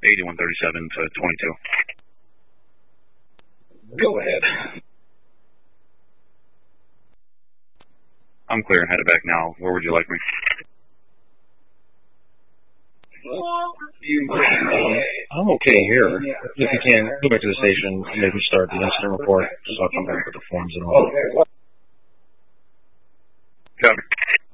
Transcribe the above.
8137 to 22. Go ahead. I'm clear. Headed back now. Where would you like me? I'm okay here. If you can, go back to the station and maybe start the incident report, so I'll come back with the forms and all. Copy.